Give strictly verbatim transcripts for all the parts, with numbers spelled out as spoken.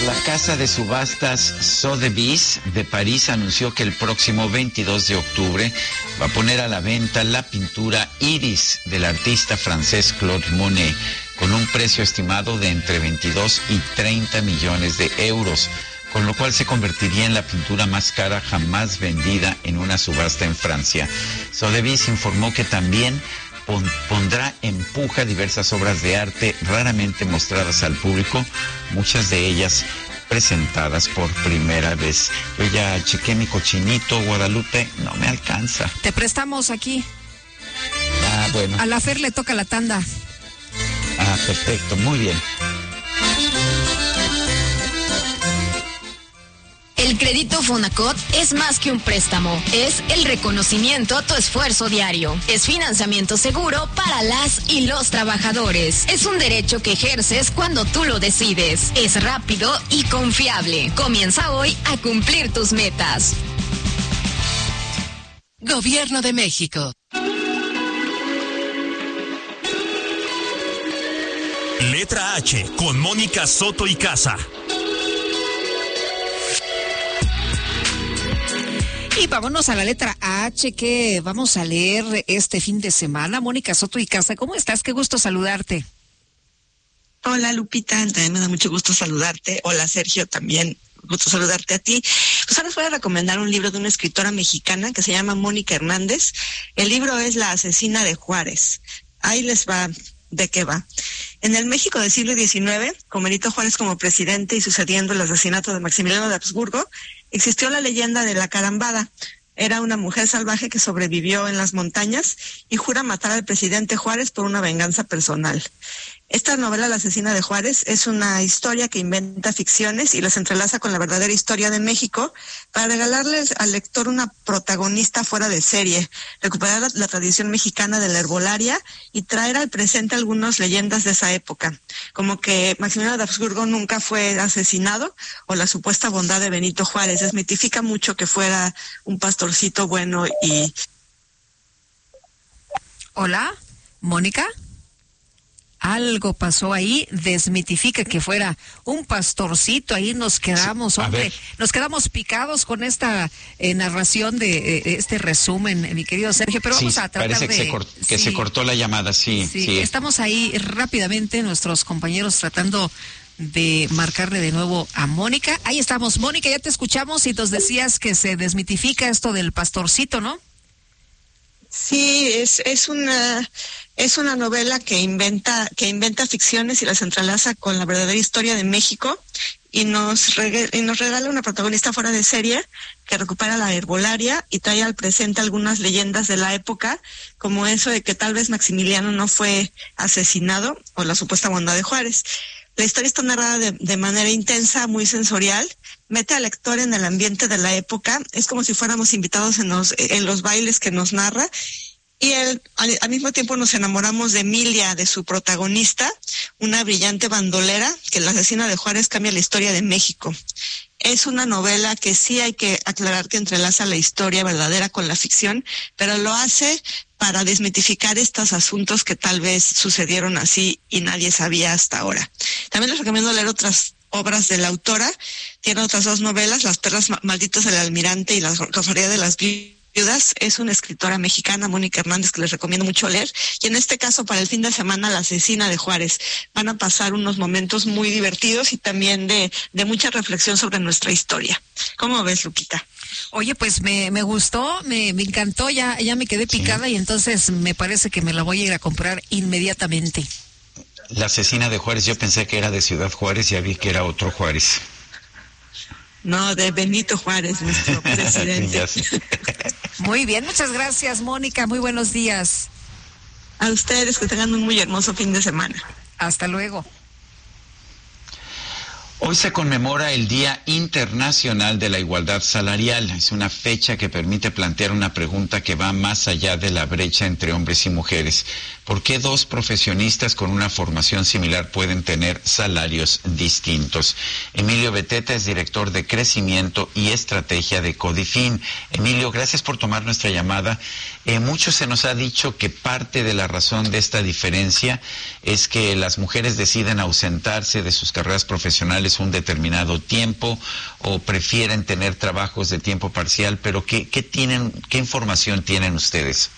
La casa de subastas Sotheby's de París anunció que el próximo veintidós de octubre va a poner a la venta la pintura Iris del artista francés Claude Monet con un precio estimado de entre veintidós y treinta millones de euros, con lo cual se convertiría en la pintura más cara jamás vendida en una subasta en Francia. Sotheby's informó que también pondrá en puja diversas obras de arte raramente mostradas al público, muchas de ellas presentadas por primera vez. Yo ya chequé mi cochinito, Guadalupe, no me alcanza. Te prestamos aquí. Ah, bueno. A la Fer le toca la tanda. Ah, perfecto, muy bien. El crédito Fonacot es más que un préstamo, es el reconocimiento a tu esfuerzo diario. Es financiamiento seguro para las y los trabajadores. Es un derecho que ejerces cuando tú lo decides. Es rápido y confiable. Comienza hoy a cumplir tus metas. Gobierno de México. Letra H con Mónica Soto y Casa. Y vámonos a la letra H que vamos a leer este fin de semana. Mónica Soto y Casa, ¿cómo estás? Qué gusto saludarte. Hola Lupita, también me da mucho gusto saludarte. Hola Sergio, también gusto saludarte a ti. Pues ahora les voy a recomendar un libro de una escritora mexicana que se llama Mónica Hernández. El libro es La asesina de Juárez. Ahí les va de qué va. En el México del siglo diecinueve, con Benito Juárez como presidente y sucediendo el asesinato de Maximiliano de Habsburgo, existió la leyenda de la Carambada. Era una mujer salvaje que sobrevivió en las montañas y jura matar al presidente Juárez por una venganza personal. Esta novela, La asesina de Juárez, es una historia que inventa ficciones y las entrelaza con la verdadera historia de México para regalarles al lector una protagonista fuera de serie, recuperar la, la tradición mexicana de la herbolaria y traer al presente algunas leyendas de esa época, como que Maximiliano de Habsburgo nunca fue asesinado o la supuesta bondad de Benito Juárez. Desmitifica mucho que fuera un pastorcito bueno y... Hola, Mónica. Algo pasó ahí, desmitifica que fuera un pastorcito, ahí nos quedamos, sí, hombre, nos quedamos picados con esta eh, narración de eh, este resumen, mi querido Sergio, pero vamos sí, a tratar parece de... que, se, cort, que sí, se cortó la llamada, sí, sí, sí. Estamos ahí rápidamente, nuestros compañeros tratando de marcarle de nuevo a Mónica. Ahí estamos, Mónica, ya te escuchamos y nos decías que se desmitifica esto del pastorcito, ¿no? Sí, es es una es una novela que inventa que inventa ficciones y las entrelaza con la verdadera historia de México y nos reg- y nos regala una protagonista fuera de serie que recupera la herbolaria y trae al presente algunas leyendas de la época, como eso de que tal vez Maximiliano no fue asesinado o la supuesta bondad de Juárez. La historia está narrada de, de manera intensa, muy sensorial, mete al lector en el ambiente de la época, es como si fuéramos invitados en los, en los bailes que nos narra, y el, al, al mismo tiempo nos enamoramos de Emilia, de su protagonista, una brillante bandolera, que la asesina de Juárez cambia la historia de México. Es una novela que sí hay que aclarar que entrelaza la historia verdadera con la ficción, pero lo hace para desmitificar estos asuntos que tal vez sucedieron así y nadie sabía hasta ahora. También les recomiendo leer otras obras de la autora. Tiene otras dos novelas, Las perlas malditas del almirante y La cofradía de las viudas. Es una escritora mexicana, Mónica Hernández, que les recomiendo mucho leer. Y en este caso, para el fin de semana, La asesina de Juárez. Van a pasar unos momentos muy divertidos y también de, de mucha reflexión sobre nuestra historia. ¿Cómo ves, Lupita? Oye, pues me, me gustó, me, me encantó, ya, ya me quedé picada, sí. Y entonces me parece que me la voy a ir a comprar inmediatamente. La asesina de Juárez, yo pensé que era de Ciudad Juárez, ya vi que era otro Juárez. No, de Benito Juárez, nuestro presidente. Muy bien, muchas gracias, Mónica, muy buenos días. A ustedes, que tengan un muy hermoso fin de semana. Hasta luego. Hoy se conmemora el Día Internacional de la Igualdad Salarial. Es una fecha que permite plantear una pregunta que va más allá de la brecha entre hombres y mujeres. ¿Por qué dos profesionistas con una formación similar pueden tener salarios distintos? Emilio Beteta es director de Crecimiento y Estrategia de Codifin. Emilio, gracias por tomar nuestra llamada. Eh, mucho se nos ha dicho que parte de la razón de esta diferencia es que las mujeres deciden ausentarse de sus carreras profesionales parciales un determinado tiempo o prefieren tener trabajos de tiempo parcial, pero ¿qué, qué tienen, qué información tienen ustedes?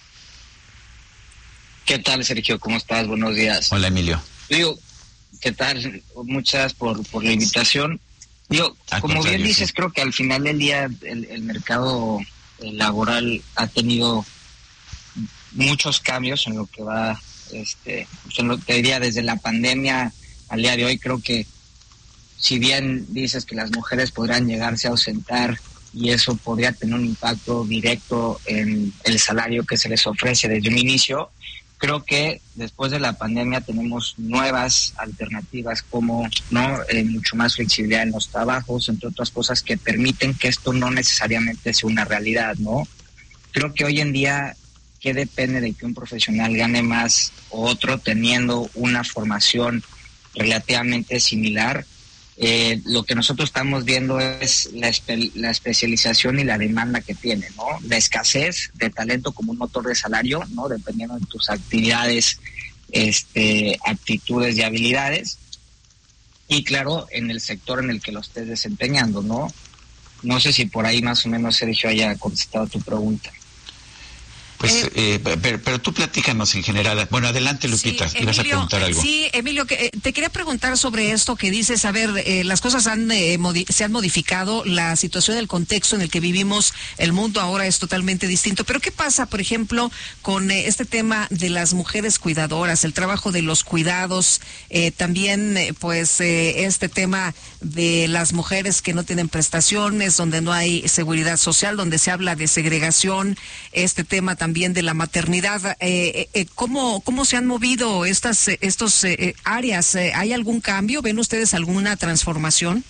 ¿Qué tal, Sergio? ¿Cómo estás? Buenos días. Hola, Emilio. Digo, ¿qué tal? Muchas gracias por, por la invitación. Digo, Al como bien dices, sí. creo que al final del día el, el mercado laboral ha tenido muchos cambios en lo que va, este, pues en lo que diría desde la pandemia al día de hoy. Creo que si bien dices que las mujeres podrán llegarse a ausentar y eso podría tener un impacto directo en el salario que se les ofrece desde un inicio, creo que después de la pandemia tenemos nuevas alternativas como no eh, mucho más flexibilidad en los trabajos, entre otras cosas que permiten que esto no necesariamente sea una realidad, ¿no? Creo que hoy en día, ¿qué depende de que un profesional gane más o otro teniendo una formación relativamente similar? Eh, lo que nosotros estamos viendo es la, espe- la especialización y la demanda que tiene, ¿no? La escasez de talento como un motor de salario, ¿no? Dependiendo de tus actividades, este, aptitudes y habilidades. Y claro, en el sector en el que lo estés desempeñando, ¿no? No sé si por ahí más o menos Sergio haya contestado tu pregunta. Pues, eh, eh, pero, pero tú platícanos en general. Bueno, adelante, Lupita, sí, ibas Emilio, a preguntar algo. Sí, Emilio, que, eh, te quería preguntar sobre esto que dices. A ver, eh, las cosas han eh, modi- se han modificado, la situación, el contexto en el que vivimos, el mundo ahora es totalmente distinto. Pero ¿qué pasa, por ejemplo, con eh, este tema de las mujeres cuidadoras, el trabajo de los cuidados, eh, también, eh, pues, eh, este tema de las mujeres que no tienen prestaciones, donde no hay seguridad social, donde se habla de segregación, este tema también también de la maternidad? Eh, eh, ¿cómo, ¿Cómo se han movido estas estos eh, áreas? ¿Hay algún cambio? ¿Ven ustedes alguna transformación?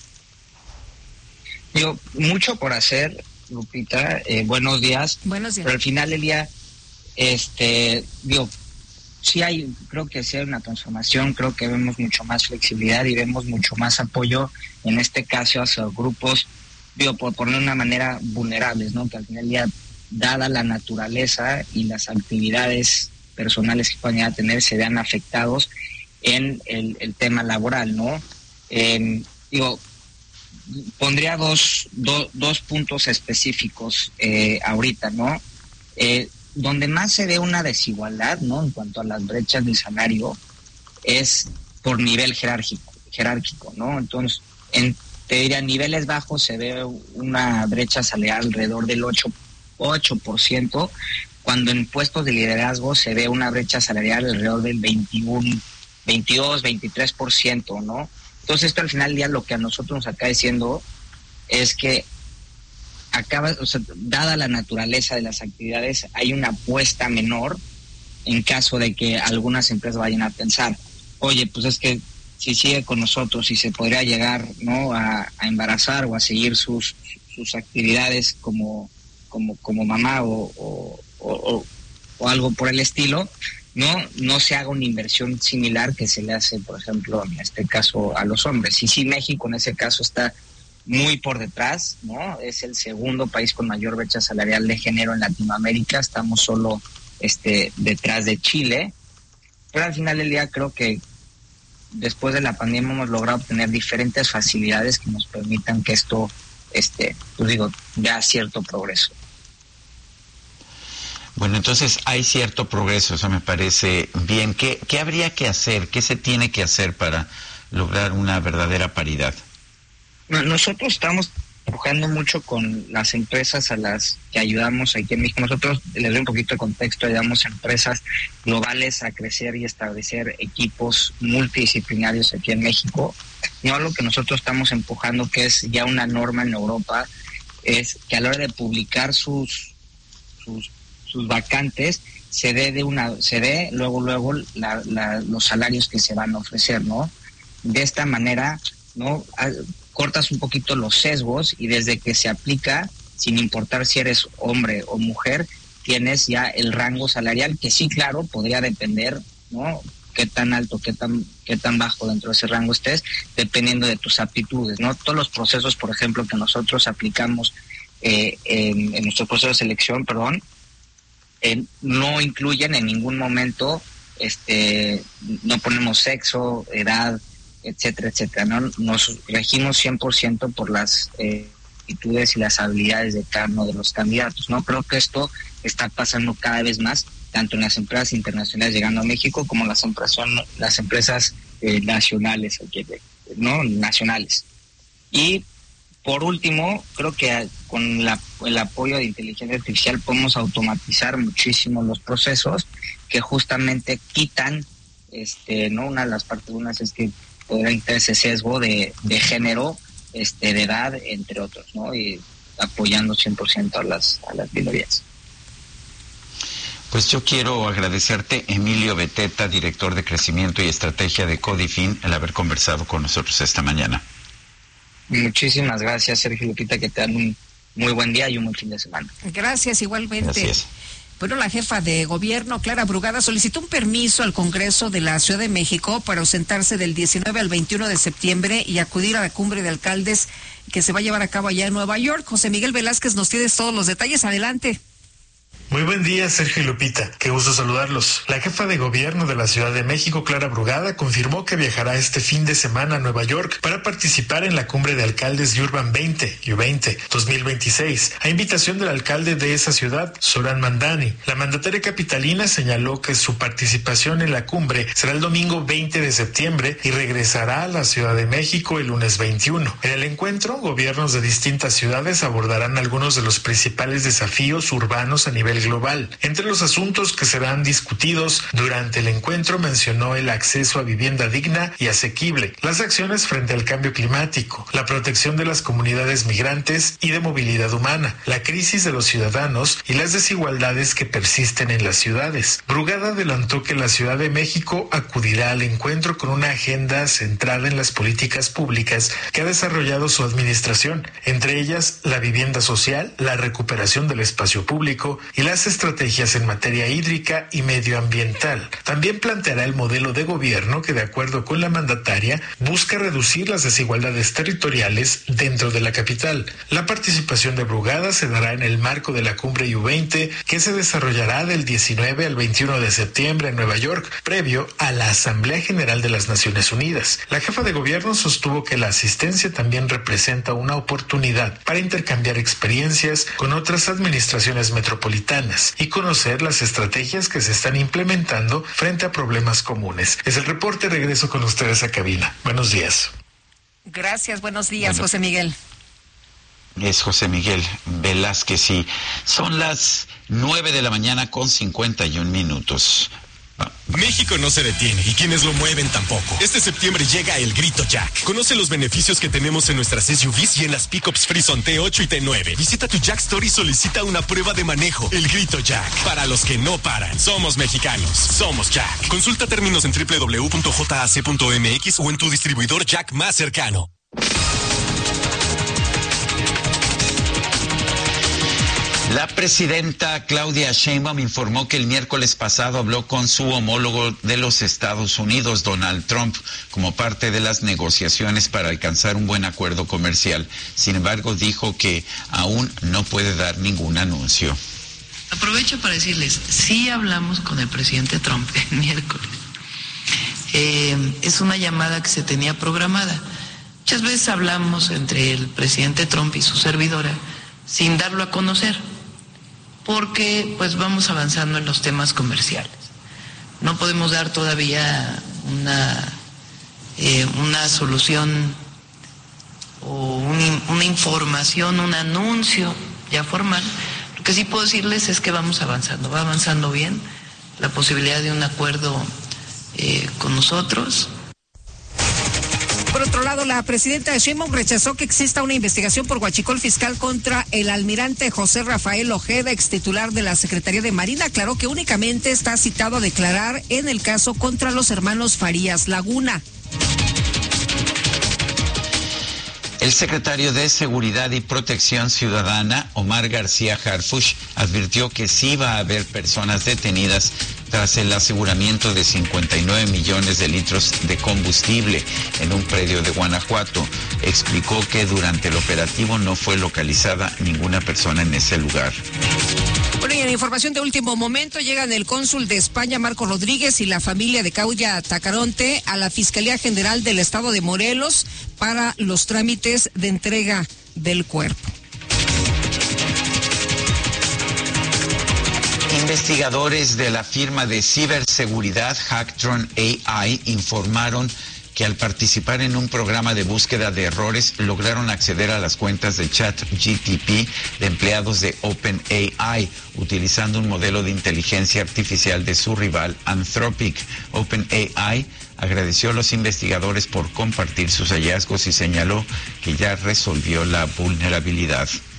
Digo, mucho por hacer, Lupita. Eh, buenos días. Buenos días. Pero al final del día, este, digo, sí hay, creo que sí hay una transformación, creo que vemos mucho más flexibilidad y vemos mucho más apoyo, en este caso, hacia grupos, digo, por poner una manera, vulnerables, ¿no? Que al final del día, dada la naturaleza y las actividades personales que puedan tener, se vean afectados en el, el tema laboral, ¿no? Eh, digo, pondría dos, do, dos puntos específicos eh, ahorita, ¿no? Eh, donde más se ve una desigualdad, ¿no? En cuanto a las brechas de salario, es por nivel jerárquico, jerárquico, ¿no? Entonces, en, te diría, niveles bajos se ve una brecha salarial alrededor del ocho por ciento, cuando en puestos de liderazgo se ve una brecha salarial alrededor del veintiuno, veintidós, veintitrés por ciento, ¿no? Entonces esto al final del día lo que a nosotros nos acaba diciendo es que acaba, o sea, dada la naturaleza de las actividades, hay una apuesta menor en caso de que algunas empresas vayan a pensar, oye, pues es que si sigue con nosotros y se podría llegar, ¿no?, a, a embarazar o a seguir sus, sus actividades como como como mamá o, o, o, o algo por el estilo, no no se haga una inversión similar que se le hace, por ejemplo, en este caso a los hombres. Y sí, México en ese caso está muy por detrás, ¿no? Es el segundo país con mayor brecha salarial de género en Latinoamérica, estamos solo este detrás de Chile, pero al final del día creo que después de la pandemia hemos logrado obtener diferentes facilidades que nos permitan que esto, este, pues digo, vea cierto progreso. Bueno, entonces hay cierto progreso, eso me parece bien. ¿Qué, qué habría que hacer? ¿Qué se tiene que hacer para lograr una verdadera paridad? Nosotros estamos empujando mucho con las empresas a las que ayudamos aquí en México. Nosotros, les doy un poquito de contexto, ayudamos a empresas globales a crecer y establecer equipos multidisciplinarios aquí en México. Y algo que nosotros estamos empujando, que es ya una norma en Europa, es que a la hora de publicar sus sus sus vacantes se dé de una se dé luego luego la, la, los salarios que se van a ofrecer, ¿no? De esta manera, ¿no?, a, cortas un poquito los sesgos y desde que se aplica, sin importar si eres hombre o mujer, tienes ya el rango salarial, que sí, claro, podría depender, ¿no?, qué tan alto, qué tan qué tan bajo dentro de ese rango estés, dependiendo de tus aptitudes, ¿no? Todos los procesos, por ejemplo, que nosotros aplicamos eh, en, en nuestro proceso de selección, perdón, eh, no incluyen en ningún momento, este, no ponemos sexo, edad, etcétera, etcétera, ¿no? Nos regimos cien por ciento por las eh, actitudes y las habilidades de cada uno de los candidatos, ¿no? Creo que esto está pasando cada vez más, tanto en las empresas internacionales llegando a México como las empresas, las empresas eh, nacionales, ¿no? Nacionales. Y por último, creo que con la, el apoyo de inteligencia artificial podemos automatizar muchísimo los procesos que justamente quitan, este, ¿no? Una de las partes unas es que podrá tener ese sesgo de, de género, este, de edad, entre otros, ¿no? Y apoyando cien por ciento a las, a las minorías. Pues yo quiero agradecerte, Emilio Beteta, director de Crecimiento y Estrategia de Codifin, el haber conversado con nosotros esta mañana. Muchísimas gracias, Sergio Lupita, que te dan un muy buen día y un buen fin de semana. Gracias, igualmente. Gracias. Bueno, la jefa de gobierno, Clara Brugada, solicitó un permiso al Congreso de la Ciudad de México para ausentarse del diecinueve al veintiuno de septiembre y acudir a la cumbre de alcaldes que se va a llevar a cabo allá en Nueva York. José Miguel Velázquez, nos tienes todos los detalles. Adelante. Muy buen día, Sergio y Lupita. Qué gusto saludarlos. La jefa de gobierno de la Ciudad de México, Clara Brugada, confirmó que viajará este fin de semana a Nueva York para participar en la cumbre de alcaldes Urban veinte, U veinte, dos mil veintiséis, a invitación del alcalde de esa ciudad, Zoran Mandani. La mandataria capitalina señaló que su participación en la cumbre será el domingo veinte de septiembre y regresará a la Ciudad de México el lunes veintiuno. En el encuentro, gobiernos de distintas ciudades abordarán algunos de los principales desafíos urbanos a nivel global. Entre los asuntos que serán discutidos durante el encuentro mencionó el acceso a vivienda digna y asequible, las acciones frente al cambio climático, la protección de las comunidades migrantes y de movilidad humana, la crisis de los ciudadanos y las desigualdades que persisten en las ciudades. Brugada adelantó que la Ciudad de México acudirá al encuentro con una agenda centrada en las políticas públicas que ha desarrollado su administración, entre ellas la vivienda social, la recuperación del espacio público y las estrategias en materia hídrica y medioambiental. También planteará el modelo de gobierno que, de acuerdo con la mandataria, busca reducir las desigualdades territoriales dentro de la capital. La participación de Brugada se dará en el marco de la cumbre U veinte, que se desarrollará del diecinueve al veintiuno de septiembre en Nueva York, previo a la Asamblea General de las Naciones Unidas. La jefa de gobierno sostuvo que la asistencia también representa una oportunidad para intercambiar experiencias con otras administraciones metropolitanas y conocer las estrategias que se están implementando frente a problemas comunes. Es el reporte, regreso con ustedes a cabina. Buenos días. Gracias, buenos días, bueno, José Miguel. Es José Miguel Velázquez y son las nueve de la mañana con cincuenta y un minutos. México no se detiene y quienes lo mueven tampoco. Este septiembre llega el Grito Jack. Conoce los beneficios que tenemos en nuestras S U Vs y en las pickups Frison T ocho y T nueve. Visita tu Jack Store y solicita una prueba de manejo. El Grito Jack. Para los que no paran. Somos mexicanos. Somos Jack. Consulta términos en doble u doble u doble u punto j a c punto m x o en tu distribuidor Jack más cercano. La presidenta Claudia Sheinbaum informó que el miércoles pasado habló con su homólogo de los Estados Unidos, Donald Trump, como parte de las negociaciones para alcanzar un buen acuerdo comercial. Sin embargo, dijo que aún no puede dar ningún anuncio. Aprovecho para decirles, sí hablamos con el presidente Trump el miércoles. Eh, es una llamada que se tenía programada. Muchas veces hablamos entre el presidente Trump y su servidora sin darlo a conocer, porque pues vamos avanzando en los temas comerciales. No podemos dar todavía una, eh, una solución o un, una información, un anuncio ya formal. Lo que sí puedo decirles es que vamos avanzando, va avanzando bien la posibilidad de un acuerdo eh, con nosotros. Por otro lado, la presidenta Sheinbaum rechazó que exista una investigación por huachicol fiscal contra el almirante José Rafael Ojeda, ex titular de la Secretaría de Marina. Aclaró que únicamente está citado a declarar en el caso contra los hermanos Farías Laguna. El secretario de Seguridad y Protección Ciudadana, Omar García Harfuch, advirtió que sí va a haber personas detenidas tras el aseguramiento de cincuenta y nueve millones de litros de combustible en un predio de Guanajuato. Explicó que durante el operativo no fue localizada ninguna persona en ese lugar. Bueno, y en información de último momento, llegan el cónsul de España, Marco Rodríguez, y la familia de Claudia Tacaronte a la Fiscalía General del Estado de Morelos para los trámites de entrega del cuerpo. Investigadores de la firma de ciberseguridad Hacktron A I informaron que al participar en un programa de búsqueda de errores lograron acceder a las cuentas de ChatGPT de empleados de OpenAI utilizando un modelo de inteligencia artificial de su rival Anthropic. OpenAI agradeció a los investigadores por compartir sus hallazgos y señaló que ya resolvió la vulnerabilidad.